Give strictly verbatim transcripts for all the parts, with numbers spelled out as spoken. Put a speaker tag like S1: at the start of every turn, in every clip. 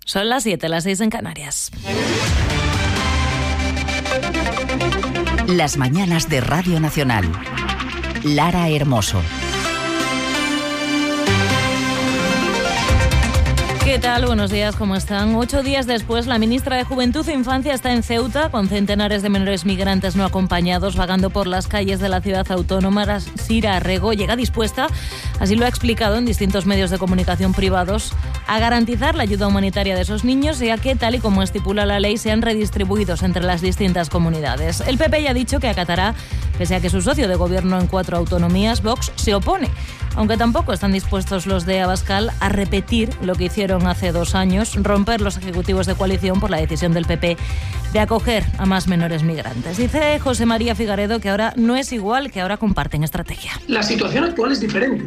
S1: Son las siete, las seis en Canarias.
S2: Las mañanas de Radio Nacional. Lara Hermoso.
S1: ¿Qué tal? Buenos días, ¿cómo están? Ocho días después, la ministra de Juventud e Infancia está en Ceuta, con centenares de menores migrantes no acompañados vagando por las calles de la ciudad autónoma. Sira Rego llega dispuesta, así lo ha explicado en distintos medios de comunicación privados, a garantizar la ayuda humanitaria de esos niños, ya que, tal y como estipula la ley, sean redistribuidos entre las distintas comunidades. El P P ya ha dicho que acatará, pese a que su socio de gobierno en cuatro autonomías, Vox, se opone. Aunque tampoco están dispuestos los de Abascal a repetir lo que hicieron hace dos años, romper los ejecutivos de coalición por la decisión del P P de acoger a más menores migrantes. Dice José María Figaredo que ahora no es igual, que ahora comparten estrategia.
S3: La situación actual es diferente.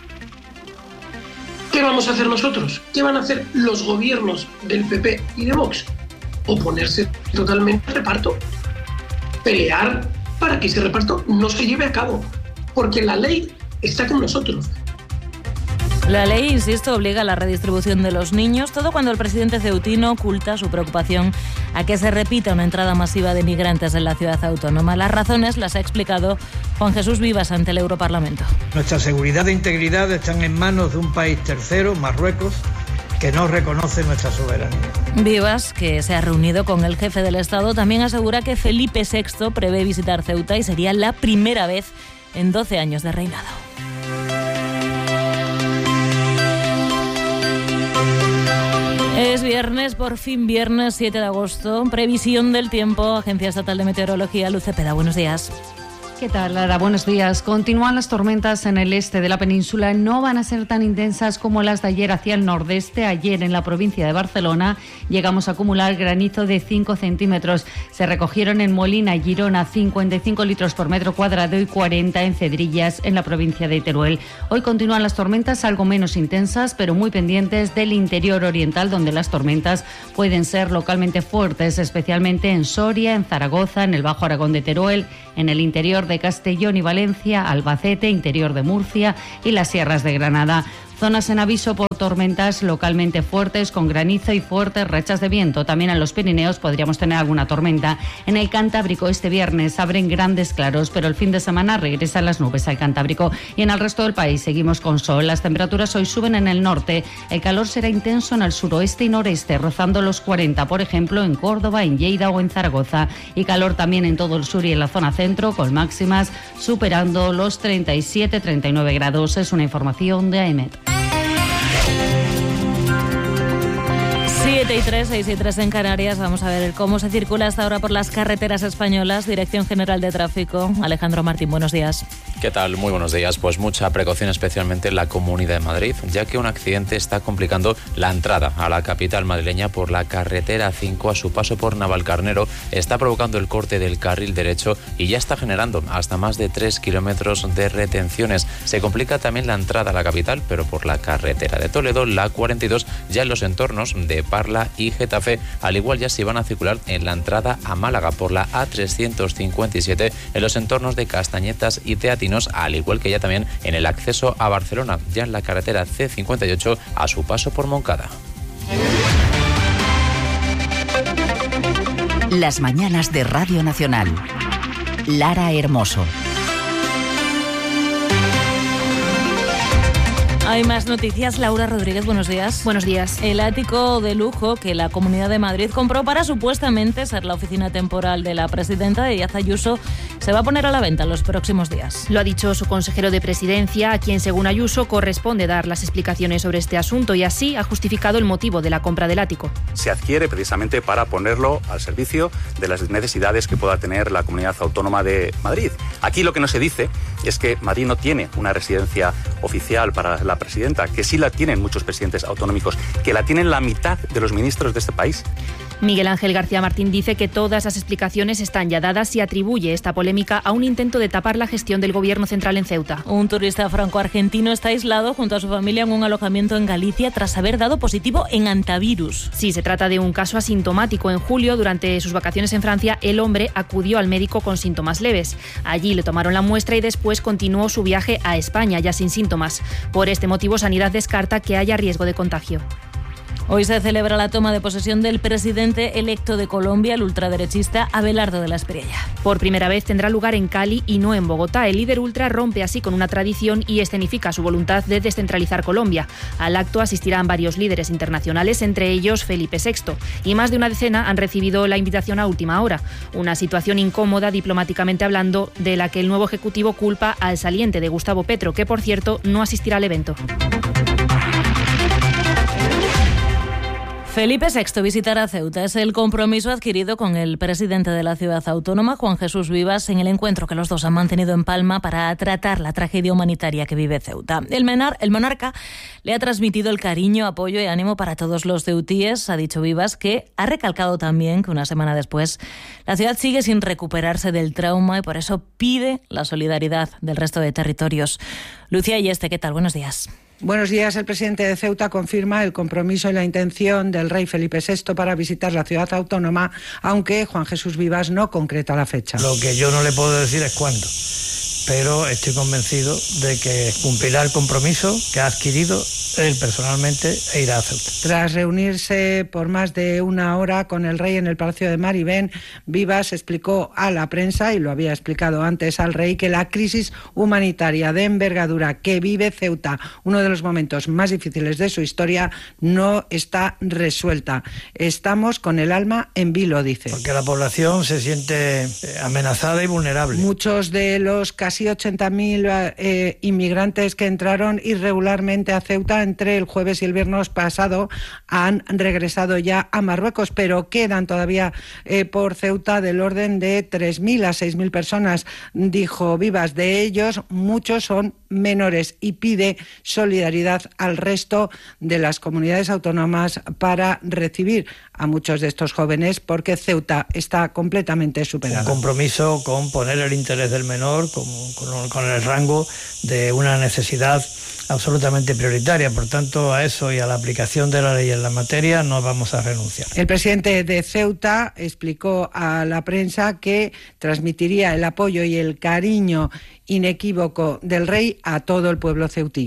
S3: ¿Qué vamos a hacer nosotros? ¿Qué van a hacer los gobiernos del P P y de Vox? Oponerse totalmente al reparto. Pelear para que ese reparto no se lleve a cabo. Porque la ley está con nosotros.
S1: La ley, insisto, obliga a la redistribución de los niños, todo cuando el presidente ceutino oculta su preocupación a que se repita una entrada masiva de migrantes en la ciudad autónoma. Las razones las ha explicado Juan Jesús Vivas ante el Europarlamento.
S4: Nuestra seguridad e integridad están en manos de un país tercero, Marruecos, que no reconoce nuestra soberanía.
S1: Vivas, que se ha reunido con el jefe del Estado, también asegura que Felipe sexto prevé visitar Ceuta y sería la primera vez en doce años de reinado. Es viernes, por fin viernes siete de agosto. Previsión del tiempo, Agencia Estatal de Meteorología, Luz Cepeda. Buenos días.
S5: ¿Qué tal, Lara? Buenos días. Continúan las tormentas en el este de la península. No van a ser tan intensas como las de ayer hacia el nordeste. Ayer en la provincia de Barcelona llegamos a acumular granizo de cinco centímetros. Se recogieron en Molina y Girona cincuenta y cinco litros por metro cuadrado y cuarenta en Cedrillas, en la provincia de Teruel. Hoy continúan las tormentas algo menos intensas, pero muy pendientes del interior oriental, donde las tormentas pueden ser localmente fuertes, especialmente en Soria, en Zaragoza, en el Bajo Aragón de Teruel, en el interior de Castellón y Valencia, Albacete, interior de Murcia y las sierras de Granada. Zonas en aviso por tormentas localmente fuertes, con granizo y fuertes rachas de viento. También en los Pirineos podríamos tener alguna tormenta. En el Cantábrico este viernes abren grandes claros, pero el fin de semana regresan las nubes al Cantábrico. Y en el resto del país seguimos con sol. Las temperaturas hoy suben en el norte. El calor será intenso en el suroeste y noreste, rozando los cuarenta, por ejemplo, en Córdoba, en Lleida o en Zaragoza. Y calor también en todo el sur y en la zona centro, con máximas superando los treinta y siete a treinta y nueve grados. Es una información de AEMET.
S1: siete y tres, seis y tres en Canarias. Vamos a ver cómo se circula hasta ahora por las carreteras españolas. Dirección General de Tráfico. Alejandro Martín, buenos días.
S6: ¿Qué tal? Muy buenos días. Pues mucha precaución, especialmente en la Comunidad de Madrid, ya que un accidente está complicando la entrada a la capital madrileña por la carretera cinco a su paso por Navalcarnero. Está provocando el corte del carril derecho y ya está generando hasta más de tres kilómetros de retenciones. Se complica también la entrada a la capital, pero por la carretera de Toledo, la cuarenta y dos, ya en los entornos de Parla y Getafe, al igual ya se van a circular en la entrada a Málaga por la A trescientos cincuenta y siete, en los entornos de Castañetas y Teatinos, al igual que ya también en el acceso a Barcelona, ya en la carretera C cincuenta y ocho a su paso por Moncada.
S2: Las mañanas de Radio Nacional. Lara Hermoso.
S1: Hay más noticias. Laura Rodríguez, buenos días.
S7: Buenos días.
S1: El ático de lujo que la Comunidad de Madrid compró para supuestamente ser la oficina temporal de la presidenta, de Díaz Ayuso, se va a poner a la venta en los próximos días.
S7: Lo ha dicho su consejero de Presidencia, a quien, según Ayuso, corresponde dar las explicaciones sobre este asunto, y así ha justificado el motivo de la compra del ático.
S8: Se adquiere precisamente para ponerlo al servicio de las necesidades que pueda tener la Comunidad Autónoma de Madrid. Aquí lo que no se dice es que Madrid no tiene una residencia oficial para la presidenta, que sí la tienen muchos presidentes autonómicos, que la tienen la mitad de los ministros de este país.
S7: Miguel Ángel García Martín dice que todas las explicaciones están ya dadas y atribuye esta polémica a un intento de tapar la gestión del gobierno central en Ceuta.
S1: Un turista franco-argentino está aislado junto a su familia en un alojamiento en Galicia tras haber dado positivo en antivirus.
S7: Sí, se trata de un caso asintomático. En julio, durante sus vacaciones en Francia, el hombre acudió al médico con síntomas leves. Allí le tomaron la muestra y después continuó su viaje a España, ya sin síntomas. Por este motivo, Sanidad descarta que haya riesgo de contagio.
S1: Hoy se celebra la toma de posesión del presidente electo de Colombia, el ultraderechista Abelardo de la Espriella.
S7: Por primera vez tendrá lugar en Cali y no en Bogotá. El líder ultra rompe así con una tradición y escenifica su voluntad de descentralizar Colombia. Al acto asistirán varios líderes internacionales, entre ellos Felipe sexto, y más de una decena han recibido la invitación a última hora. Una situación incómoda diplomáticamente hablando, de la que el nuevo ejecutivo culpa al saliente de Gustavo Petro, que por cierto no asistirá al evento.
S1: Felipe sexto visitará Ceuta. Es el compromiso adquirido con el presidente de la ciudad autónoma, Juan Jesús Vivas, en el encuentro que los dos han mantenido en Palma para tratar la tragedia humanitaria que vive Ceuta. El, menar, el monarca le ha transmitido el cariño, apoyo y ánimo para todos los ceutíes. Ha dicho Vivas, que ha recalcado también que una semana después la ciudad sigue sin recuperarse del trauma y por eso pide la solidaridad del resto de territorios. Lucía Yeste, ¿qué tal? Buenos días.
S9: Buenos días. El presidente de Ceuta confirma el compromiso y la intención del rey Felipe sexto para visitar la ciudad autónoma, aunque Juan Jesús Vivas no concreta la fecha.
S4: Lo que yo no le puedo decir es cuándo, pero estoy convencido de que cumplirá el compromiso que ha adquirido él personalmente e irá a Ceuta.
S9: Tras reunirse por más de una hora con el rey en el Palacio de Maribén, Vivas explicó a la prensa, y lo había explicado antes al rey, que la crisis humanitaria de envergadura que vive Ceuta, uno de los momentos más difíciles de su historia, no está resuelta. Estamos con el alma en vilo, dice.
S4: Porque la población se siente amenazada y vulnerable.
S9: Muchos de los casi ochenta mil eh, inmigrantes que entraron irregularmente a Ceuta entre el jueves y el viernes pasado han regresado ya a Marruecos, pero quedan todavía eh, por Ceuta del orden de tres mil a seis mil personas, dijo Vivas. De ellos, muchos son menores y pide solidaridad al resto de las comunidades autónomas para recibir a muchos de estos jóvenes, porque Ceuta está completamente superada.
S4: Un compromiso con poner el interés del menor como, con, con el rango de una necesidad absolutamente prioritaria. Por tanto, a eso y a la aplicación de la ley en la materia no vamos a renunciar.
S9: El presidente de Ceuta explicó a la prensa que transmitiría el apoyo y el cariño inequívoco del rey a todo el pueblo ceutí.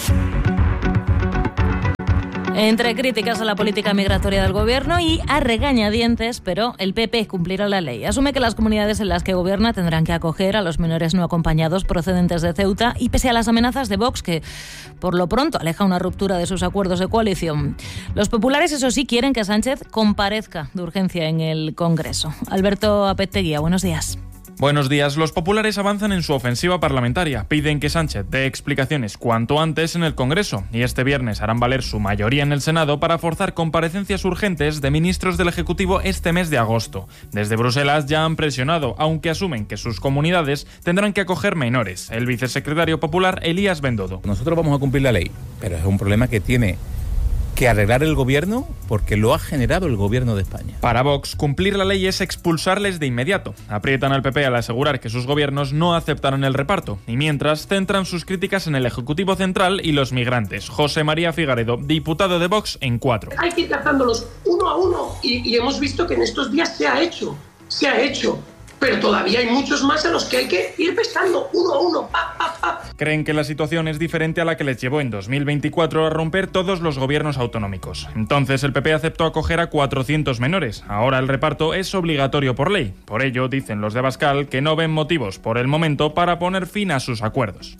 S1: Entre críticas a la política migratoria del gobierno y a regañadientes, pero el P P cumplirá la ley. Asume que las comunidades en las que gobierna tendrán que acoger a los menores no acompañados procedentes de Ceuta, y pese a las amenazas de Vox, que por lo pronto aleja una ruptura de sus acuerdos de coalición. Los populares, eso sí, quieren que Sánchez comparezca de urgencia en el Congreso. Alberto Apeteguía, buenos días.
S10: Buenos días. Los populares avanzan en su ofensiva parlamentaria. Piden que Sánchez dé explicaciones cuanto antes en el Congreso y este viernes harán valer su mayoría en el Senado para forzar comparecencias urgentes de ministros del Ejecutivo este mes de agosto. Desde Bruselas ya han presionado, aunque asumen que sus comunidades tendrán que acoger menores. El vicesecretario popular Elías Bendodo.
S11: Nosotros vamos a cumplir la ley, pero es un problema que tiene que arreglar el gobierno porque lo ha generado el gobierno de España.
S10: Para Vox, cumplir la ley es expulsarles de inmediato. Aprietan al P P al asegurar que sus gobiernos no aceptaron el reparto y mientras centran sus críticas en el Ejecutivo Central y los migrantes. José María Figaredo, diputado de Vox, en cuatro.
S3: Hay que ir cazándolos uno a uno y, y hemos visto que en estos días se ha hecho, se ha hecho. Pero todavía hay muchos más a los que hay que ir pescando uno a uno. Pa, pa, pa.
S10: Creen que la situación es diferente a la que les llevó en dos mil veinticuatro a romper todos los gobiernos autonómicos. Entonces el P P aceptó acoger a cuatrocientos menores. Ahora el reparto es obligatorio por ley. Por ello, dicen los de Abascal, que no ven motivos por el momento para poner fin a sus acuerdos.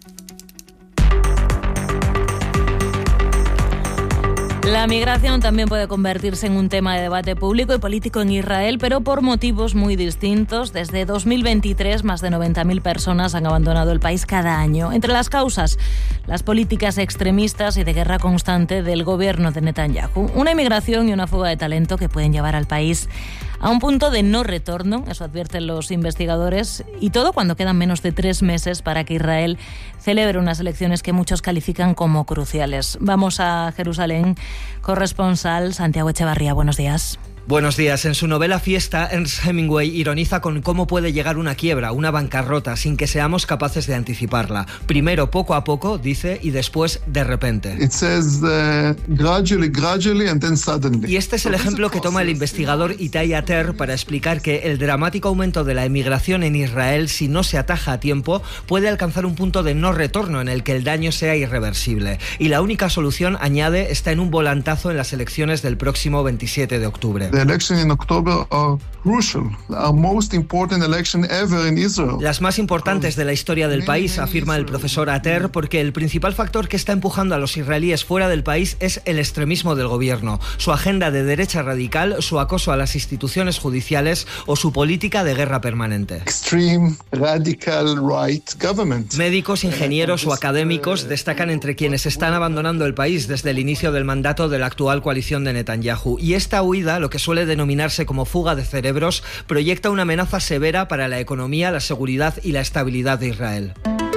S1: La migración también puede convertirse en un tema de debate público y político en Israel, pero por motivos muy distintos. Desde dos mil veintitrés, más de noventa mil personas han abandonado el país cada año. Entre las causas, las políticas extremistas y de guerra constante del gobierno de Netanyahu. Una inmigración y una fuga de talento que pueden llevar al país a un punto de no retorno, eso advierten los investigadores, y todo cuando quedan menos de tres meses para que Israel celebre unas elecciones que muchos califican como cruciales. Vamos a Jerusalén. Corresponsal Santiago Echevarría, buenos días.
S12: Buenos días. En su novela Fiesta, Ernest Hemingway ironiza con cómo puede llegar una quiebra, una bancarrota, sin que seamos capaces de anticiparla. Primero poco a poco, dice, y después de repente.
S13: It says, uh, gradually, gradually, and then suddenly.
S12: Y este es el ejemplo que toma el investigador Itai Ater para explicar que el dramático aumento de la emigración en Israel, si no se ataja a tiempo, puede alcanzar un punto de no retorno en el que el daño sea irreversible. Y la única solución, añade, está en un volantazo en las elecciones del próximo veintisiete de octubre.
S13: The elections in October are crucial, our most important election ever in Israel.
S12: Las más importantes de la historia del país, afirma el profesor Ater, porque el principal factor que está empujando a los israelíes fuera del país es el extremismo del gobierno, su agenda de derecha radical, su acoso a las instituciones judiciales o su política de guerra permanente.
S13: Extreme radical right government.
S12: Médicos, ingenieros o académicos destacan entre quienes están abandonando el país desde el inicio del mandato de la actual coalición de Netanyahu. Y esta huida, lo que suele denominarse como fuga de cerebros, proyecta una amenaza severa para la economía, la seguridad y la estabilidad de Israel.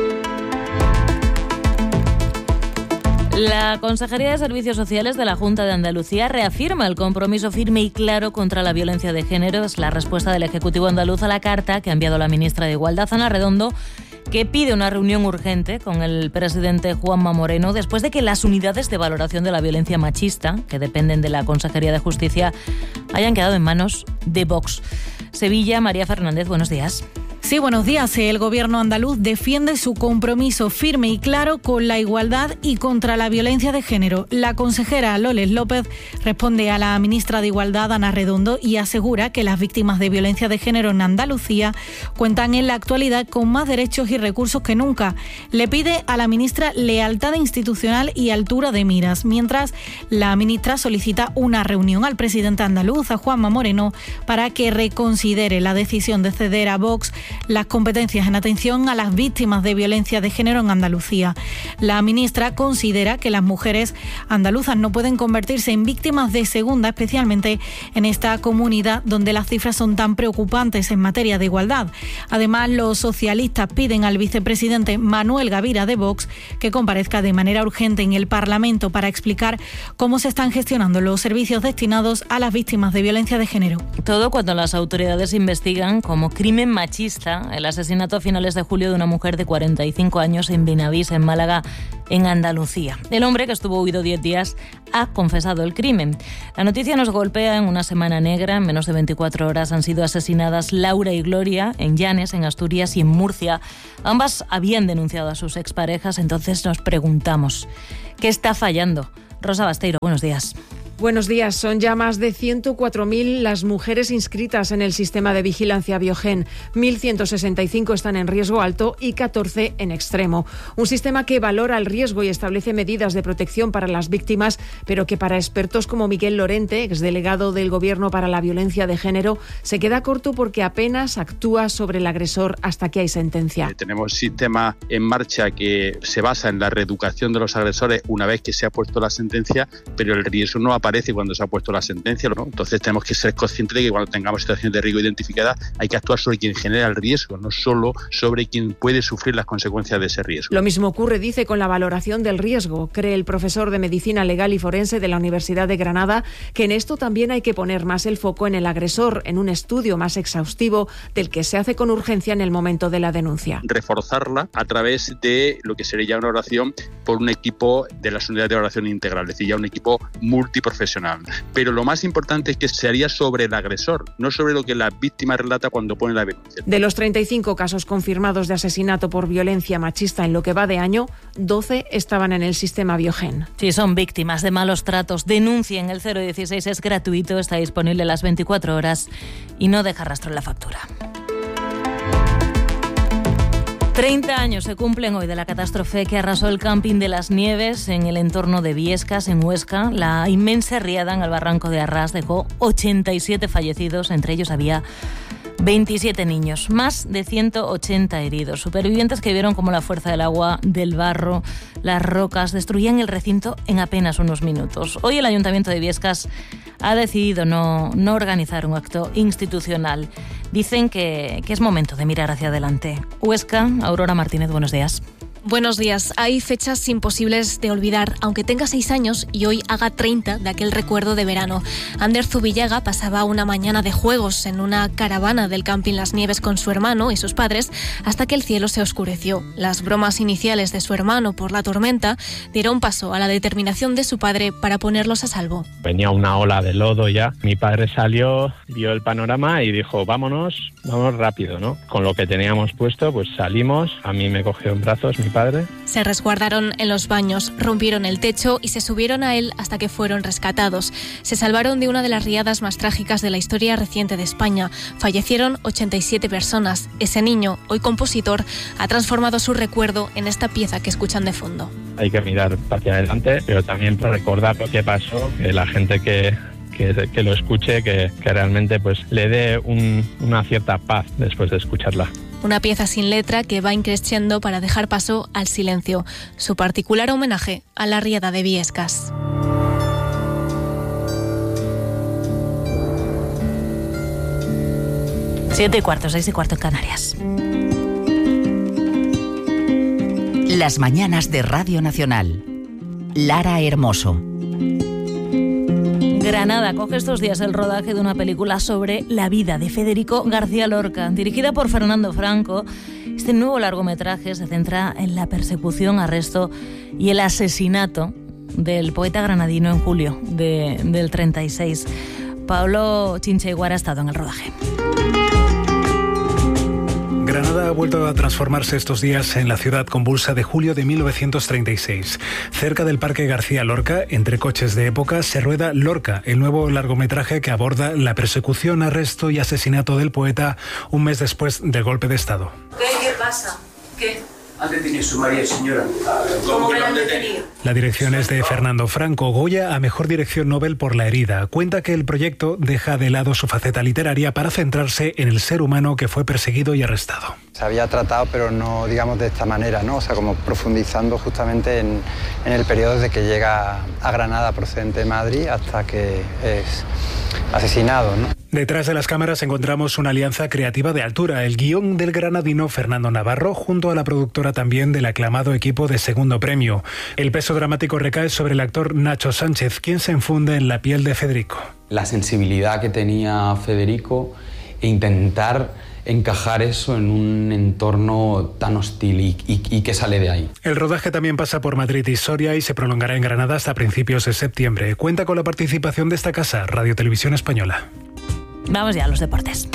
S1: La Consejería de Servicios Sociales de la Junta de Andalucía reafirma el compromiso firme y claro contra la violencia de género. Es la respuesta del Ejecutivo andaluz a la carta que ha enviado la ministra de Igualdad, Ana Redondo, que pide una reunión urgente con el presidente Juanma Moreno después de que las unidades de valoración de la violencia machista, que dependen de la Consejería de Justicia, hayan quedado en manos de Vox. Sevilla, María Fernández, buenos días.
S14: Sí, buenos días. El Gobierno andaluz defiende su compromiso firme y claro con la igualdad y contra la violencia de género. La consejera Loles López responde a la ministra de Igualdad, Ana Redondo, y asegura que las víctimas de violencia de género en Andalucía cuentan en la actualidad con más derechos y recursos que nunca. Le pide a la ministra lealtad institucional y altura de miras, mientras la ministra solicita una reunión al presidente andaluz, a Juanma Moreno, para que reconsidere la decisión de ceder a Vox las competencias en atención a las víctimas de violencia de género en Andalucía. La ministra considera que las mujeres andaluzas no pueden convertirse en víctimas de segunda, especialmente en esta comunidad donde las cifras son tan preocupantes en materia de igualdad. Además, los socialistas piden al vicepresidente Manuel Gavira de Vox que comparezca de manera urgente en el Parlamento para explicar cómo se están gestionando los servicios destinados a las víctimas de violencia de género.
S1: Todo cuando las autoridades investigan como crimen machista el asesinato a finales de julio de una mujer de cuarenta y cinco años en Benavís, en Málaga, en Andalucía. El hombre, que estuvo huido diez días, ha confesado el crimen. La noticia nos golpea en una semana negra. En menos de veinticuatro horas han sido asesinadas Laura y Gloria en Llanes, en Asturias, y en Murcia. Ambas habían denunciado a sus exparejas. Entonces nos preguntamos, ¿qué está fallando? Rosa Basteiro, buenos días.
S15: Buenos días. Son ya más de ciento cuatro mil las mujeres inscritas en el sistema de vigilancia Biogen. mil ciento sesenta y cinco están en riesgo alto y catorce en extremo. Un sistema que valora el riesgo y establece medidas de protección para las víctimas, pero que para expertos como Miguel Lorente, exdelegado del Gobierno para la violencia de género, se queda corto porque apenas actúa sobre el agresor hasta que hay sentencia.
S16: Eh, tenemos un sistema en marcha que se basa en la reeducación de los agresores una vez que se ha puesto la sentencia, pero el riesgo no aparece cuando se ha puesto la sentencia, ¿no? Entonces tenemos que ser conscientes de que cuando tengamos situaciones de riesgo identificadas hay que actuar sobre quien genera el riesgo, no solo sobre quien puede sufrir las consecuencias de ese riesgo.
S15: Lo mismo ocurre, dice, con la valoración del riesgo. Cree el profesor de Medicina Legal y Forense de la Universidad de Granada que en esto también hay que poner más el foco en el agresor, en un estudio más exhaustivo del que se hace con urgencia en el momento de la denuncia.
S16: Reforzarla a través de lo que sería una oración por un equipo de las unidades de oración integral, es decir, ya un equipo multiprofesional. Pero lo más importante es que se haría sobre el agresor, no sobre lo que la víctima relata cuando pone la denuncia.
S15: De los treinta y cinco casos confirmados de asesinato por violencia machista en lo que va de año, doce estaban en el sistema Biogen.
S1: Si son víctimas de malos tratos, denuncien. El cero dieciséis es gratuito, está disponible las veinticuatro horas y no deja rastro en la factura. treinta años se cumplen hoy de la catástrofe que arrasó el camping de las Nieves en el entorno de Viescas, en Huesca. La inmensa riada en el barranco de Arrás dejó ochenta y siete fallecidos, entre ellos había veintisiete niños, más de ciento ochenta heridos. Supervivientes que vieron cómo la fuerza del agua, del barro, las rocas destruían el recinto en apenas unos minutos. Hoy el Ayuntamiento de Viescas ha decidido no, no organizar un acto institucional. Dicen que, que es momento de mirar hacia adelante. Huesca, Aurora Martínez, buenos días.
S17: Buenos días. Hay fechas imposibles de olvidar, aunque tenga seis años y hoy haga treinta de aquel recuerdo de verano. Ander Zubillaga pasaba una mañana de juegos en una caravana del camping Las Nieves con su hermano y sus padres hasta que el cielo se oscureció. Las bromas iniciales de su hermano por la tormenta dieron paso a la determinación de su padre para ponerlos a salvo.
S18: Venía una ola de lodo ya. Mi padre salió, vio el panorama y dijo, vámonos, vamos rápido, ¿no? Con lo que teníamos puesto, pues salimos. A mí me cogió en brazos mi padre.
S17: Se resguardaron en los baños, rompieron el techo y se subieron a él hasta que fueron rescatados. Se salvaron de una de las riadas más trágicas de la historia reciente de España. Fallecieron ochenta y siete personas. Ese niño, hoy compositor, ha transformado su recuerdo en esta pieza que escuchan de fondo.
S18: Hay que mirar hacia adelante, pero también para recordar lo que pasó, que la gente que... Que, que lo escuche, que, que realmente pues le dé un, una cierta paz después de escucharla.
S17: Una pieza sin letra que va increciendo para dejar paso al silencio. Su particular homenaje a la riada de Viescas.
S1: Siete y cuarto, seis y cuarto en Canarias.
S2: Las mañanas de Radio Nacional. Lara Hermoso.
S1: Granada coge estos días el rodaje de una película sobre la vida de Federico García Lorca, dirigida por Fernando Franco. Este nuevo largometraje se centra en la persecución, arresto y el asesinato del poeta granadino en julio de, del treinta y seis. Pablo Chincheguara ha estado en el rodaje.
S19: Granada ha vuelto a transformarse estos días en la ciudad convulsa de julio de mil novecientos treinta y seis. Cerca del Parque García Lorca, entre coches de época, se rueda Lorca, el nuevo largometraje que aborda la persecución, arresto y asesinato del poeta un mes después del golpe de Estado.
S20: ¿Qué, qué pasa? ¿Qué?
S21: Han detenido su María, señora.
S20: ¿Cómo que lo han detenido?
S19: La dirección es de Fernando Franco. Goya a Mejor Dirección Nobel por La herida. Cuenta que el proyecto deja de lado su faceta literaria para centrarse en el ser humano que fue perseguido y arrestado.
S22: Se había tratado, pero no, digamos, de esta manera, ¿no? O sea, como profundizando justamente en, en el periodo desde que llega a Granada procedente de Madrid hasta que es asesinado, ¿no?
S19: Detrás de las cámaras encontramos una alianza creativa de altura, el guión del granadino Fernando Navarro junto a la productora también del aclamado equipo de Segundo Premio. El peso dramático recae sobre el actor Nacho Sánchez, quien se infunde en la piel de Federico.
S23: La sensibilidad que tenía Federico e intentar encajar eso en un entorno tan hostil y, y, y que sale de ahí.
S19: El rodaje también pasa por Madrid y Soria y se prolongará en Granada hasta principios de septiembre. Cuenta con la participación de esta casa, Radio Televisión Española.
S1: Vamos ya a los deportes.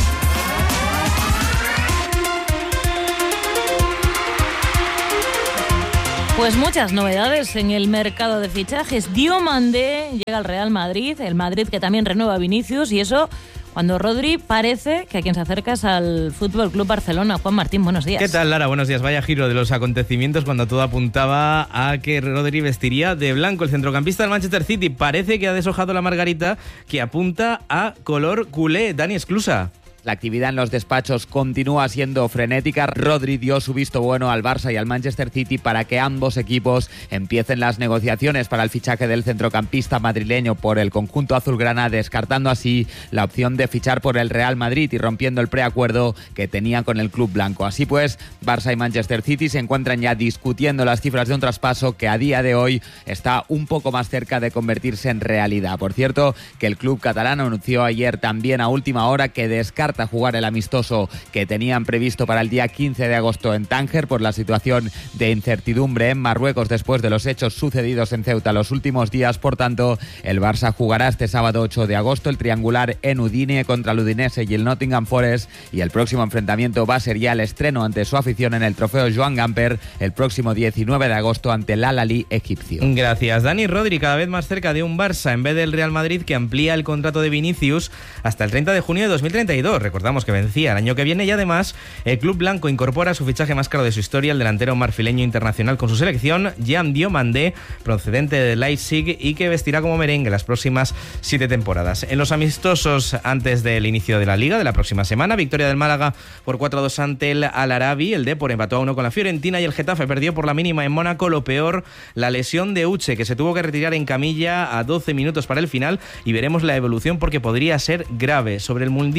S1: Pues muchas novedades en el mercado de fichajes. Diomandé llega al Real Madrid, el Madrid que también renueva a Vinicius, y eso cuando Rodri parece que a quien se acerca es al Fútbol Club Barcelona. Juan Martín, buenos días.
S24: ¿Qué tal, Lara? Buenos días. Vaya giro de los acontecimientos cuando todo apuntaba a que Rodri vestiría de blanco. El centrocampista del Manchester City parece que ha deshojado la margarita que apunta a color culé. Dani Esclusa.
S6: La actividad en los despachos continúa siendo frenética. Rodri dio su visto bueno al Barça y al Manchester City para que ambos equipos empiecen las negociaciones para el fichaje del centrocampista madrileño por el conjunto azulgrana, descartando así la opción de fichar por el Real Madrid y rompiendo el preacuerdo que tenía con el club blanco. Así pues, Barça y Manchester City se encuentran ya discutiendo las cifras de un traspaso que a día de hoy está un poco más cerca de convertirse en realidad. Por cierto, que el club catalán anunció ayer también a última hora que descarta a jugar el amistoso que tenían previsto para el día quince de agosto en Tánger por la situación de incertidumbre en Marruecos después de los hechos sucedidos en Ceuta los últimos días. Por tanto, el Barça jugará este sábado ocho de agosto el triangular en Udine contra el Udinese y el Nottingham Forest, y el próximo enfrentamiento va a ser ya el estreno ante su afición en el trofeo Joan Gamper el próximo diecinueve de agosto ante el Al-Ahly egipcio.
S24: Gracias. Dani. Rodri cada vez más cerca de un Barça en vez del Real Madrid, que amplía el contrato de Vinicius hasta el treinta de junio de dos mil treinta y dos. Recordamos que vencía el año que viene, y además el club blanco incorpora su fichaje más caro de su historia, el delantero marfileño internacional con su selección, Jean Diomandé, procedente de Leipzig, y que vestirá como merengue las próximas siete temporadas. En los amistosos antes del inicio de la Liga de la próxima semana, victoria del Málaga por cuatro a dos ante el Al-Arabi, el Depor empató a uno con la Fiorentina y el Getafe perdió por la mínima en Mónaco. Lo peor, la lesión de Uche, que se tuvo que retirar en camilla a doce minutos para el final, y veremos la evolución porque podría ser grave. Sobre el Mundial de dos mil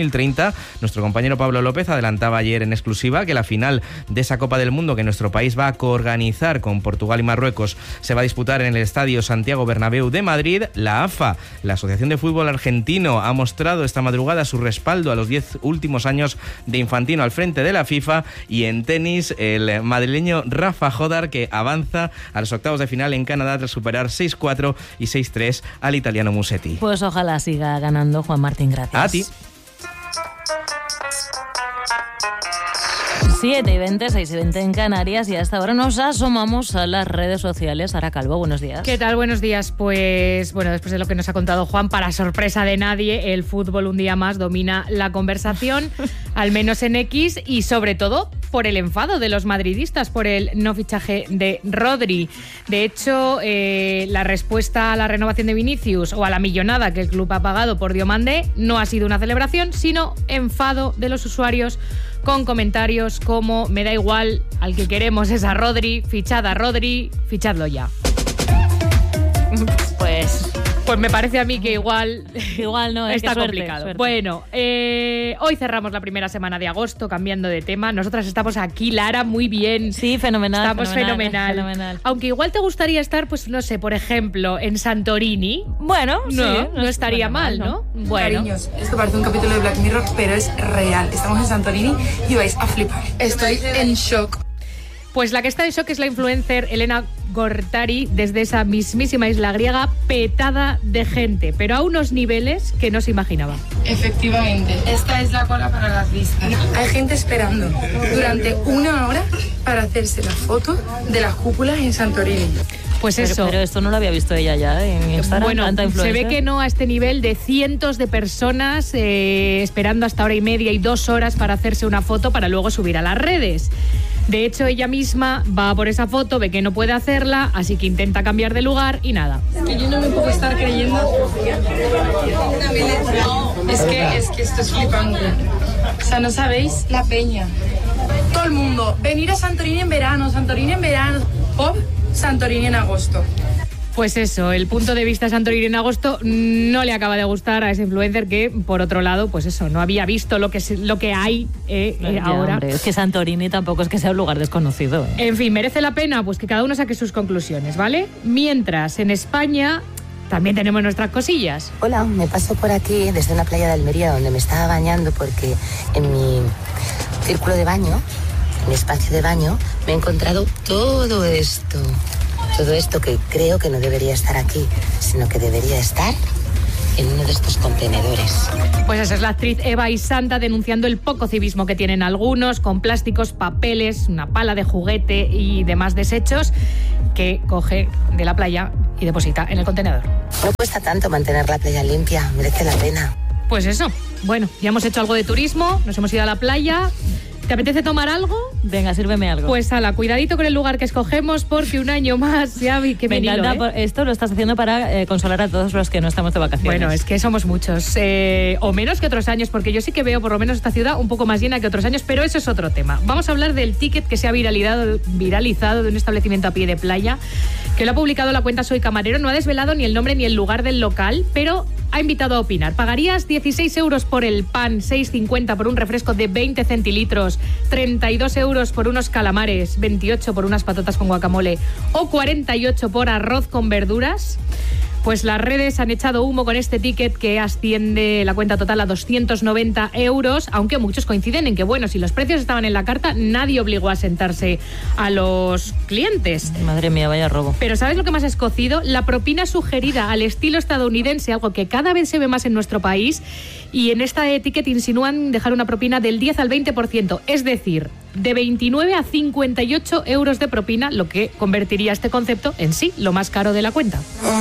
S24: mil treinta. Nuestro compañero Pablo López adelantaba ayer en exclusiva que la final de esa Copa del Mundo que nuestro país va a coorganizar con Portugal y Marruecos se va a disputar en el Estadio Santiago Bernabéu de Madrid. La A F A, la Asociación de Fútbol Argentino, ha mostrado esta madrugada su respaldo a los diez últimos años de Infantino al frente de la FIFA. Y en tenis, el madrileño Rafa Jodar, que avanza a los octavos de final en Canadá tras superar seis cuatro y seis tres al italiano Musetti.
S1: Pues ojalá siga ganando Juan Martín, gracias.
S24: A ti.
S1: siete y veinte, seis y veinte en Canarias, y hasta ahora nos asomamos a las redes sociales. Sara Calvo, buenos días.
S4: ¿Qué tal? Buenos días. Pues bueno, después de lo que nos ha contado Juan, para sorpresa de nadie, el fútbol un día más domina la conversación, al menos en X, y sobre todo por el enfado de los madridistas por el no fichaje de Rodri. De hecho, eh, la respuesta a la renovación de Vinicius o a la millonada que el club ha pagado por Diomandé no ha sido una celebración, sino enfado de los usuarios, con comentarios como: me da igual, al que queremos es a Rodri, fichad a Rodri, fichadlo ya. Pues... Pues me parece a mí que igual,
S1: igual no,
S4: está
S1: suerte,
S4: complicado.
S1: Suerte.
S4: Bueno, eh, hoy cerramos la primera semana de agosto, cambiando de tema. Nosotras estamos aquí, Lara, muy bien.
S1: Sí, fenomenal.
S4: Estamos
S1: fenomenal,
S4: fenomenal.
S1: fenomenal.
S4: Aunque igual te gustaría estar, pues no sé, por ejemplo, en Santorini.
S1: Bueno,
S4: no,
S1: sí,
S4: no, no estaría mal, mal, ¿no?
S5: ¿no? Bueno. Cariños, esto parece un capítulo de Black Mirror, pero es real. Estamos en Santorini y vais a flipar. Estoy en shock.
S4: Pues la que está en shock es la influencer Elena Gortari, desde esa mismísima isla griega, petada de gente, pero a unos niveles que no se imaginaba.
S5: Efectivamente, esta es la cola para las vistas. Hay gente esperando durante una hora para hacerse la foto de las cúpulas en Santorini.
S4: Pues
S1: pero,
S4: eso.
S1: Pero esto no lo había visto ella ya en Instagram.
S4: Bueno,
S1: tanta influencer.
S4: Se ve que no a este nivel de cientos de personas eh, esperando hasta hora y media y dos horas para hacerse una foto para luego subir a las redes. De hecho, ella misma va por esa foto, ve que no puede hacerla, así que intenta cambiar de lugar y nada.
S5: Es que yo no me puedo estar creyendo. Es que, es que esto es flipante. O sea, no sabéis la peña. Todo el mundo, venir a Santorini en verano, Santorini en verano. Pop, Santorini en agosto.
S4: Pues eso, el punto de vista Santorini en agosto no le acaba de gustar a ese influencer que, por otro lado, pues eso, no había visto lo que, lo que hay eh, eh,
S1: ya,
S4: ahora.
S1: Hombre, es que Santorini tampoco es que sea un lugar desconocido. ¿eh?
S4: En fin, merece la pena pues que cada uno saque sus conclusiones, ¿vale? Mientras, en España también tenemos nuestras cosillas.
S7: Hola, me paso por aquí desde una playa de Almería donde me estaba bañando porque en mi círculo de baño, en mi espacio de baño, me he encontrado todo esto. Todo esto que creo que no debería estar aquí, sino que debería estar en uno de estos contenedores.
S4: Pues esa es la actriz Eva Isanta denunciando el poco civismo que tienen algunos, con plásticos, papeles, una pala de juguete y demás desechos que coge de la playa y deposita en el contenedor.
S7: No cuesta tanto mantener la playa limpia, merece la pena.
S4: Pues eso, bueno, ya hemos hecho algo de turismo, nos hemos ido a la playa. ¿Te apetece tomar algo?
S1: Venga, sírveme algo.
S4: Pues ala, cuidadito con el lugar que escogemos porque un año más ya vi que
S1: me encanta, ¿eh? Esto lo estás haciendo para eh, consolar a todos los que no estamos de vacaciones.
S4: Bueno, es que somos muchos, eh, o menos que otros años, porque yo sí que veo por lo menos esta ciudad un poco más llena que otros años, pero eso es otro tema. Vamos a hablar del ticket que se ha viralizado, viralizado de un establecimiento a pie de playa, que lo ha publicado la cuenta Soy Camarero. No ha desvelado ni el nombre ni el lugar del local, pero ha invitado a opinar. ¿Pagarías dieciséis euros por el pan, seis cincuenta por un refresco de veinte centilitros, treinta y dos euros por unos calamares, veintiocho por unas patatas con guacamole o cuarenta y ocho por arroz con verduras? Pues las redes han echado humo con este ticket que asciende la cuenta total a doscientos noventa euros, aunque muchos coinciden en que, bueno, si los precios estaban en la carta, nadie obligó a sentarse a los clientes.
S1: Madre mía, vaya robo.
S4: Pero ¿sabes lo que más ha escocido? La propina sugerida al estilo estadounidense, algo que cada vez se ve más en nuestro país, y en esta ticket insinúan dejar una propina del diez al veinte por ciento, es decir, de veintinueve a cincuenta y ocho euros de propina, lo que convertiría este concepto en sí lo más caro de la cuenta.